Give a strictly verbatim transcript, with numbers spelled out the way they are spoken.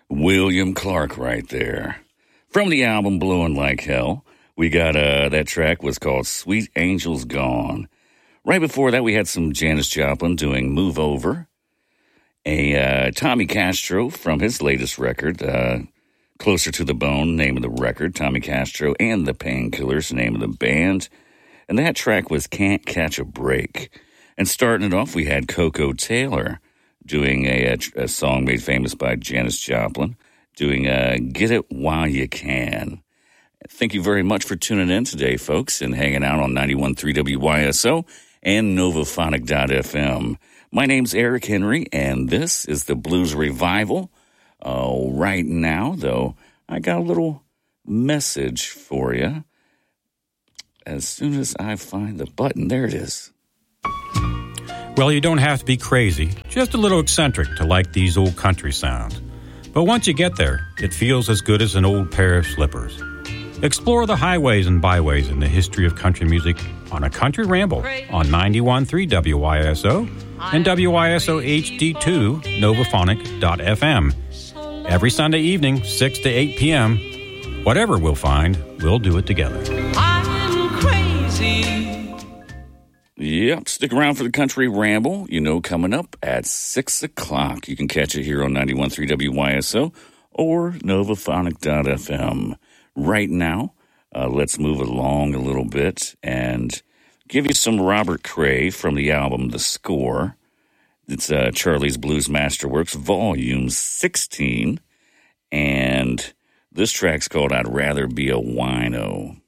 William Clark right there. From the album Blowin' Like Hell, we got, uh, that track was called Sweet Angels Gone. Right before that, we had some Janis Joplin doing Move Over. A uh, Tommy Castro from his latest record, uh, Closer to the Bone, name of the record. Tommy Castro and the Painkillers, name of the band. And that track was Can't Catch a Break. And starting it off, we had Coco Taylor doing a, a, a song made famous by Janis Joplin, doing uh, Get It While You Can. Thank you very much for tuning in today, folks, and hanging out on ninety-one point three W Y S O and Novophonic dot F M. My name's Eric Henry, and this is the Blues Revival. Uh, right now, though, I got a little message for you. As soon as I find the button, there it is. Well, you don't have to be crazy, just a little eccentric to like these old country sounds. But once you get there, it feels as good as an old pair of slippers. Explore the highways and byways in the history of country music on a country ramble on ninety-one point three W Y S O and W Y S O H D two Novophonic dot F M. Every Sunday evening, six to eight p.m. Whatever we'll find, we'll do it together. I'm crazy. Yep, stick around for the Country Ramble, you know, coming up at six o'clock. You can catch it here on ninety-one point three W Y S O or Novophonic dot F M. Right now, uh, let's move along a little bit and give you some Robert Cray from the album The Score. It's uh, Charlie's Blues Masterworks, Volume sixteen, and this track's called I'd Rather Be a Wino.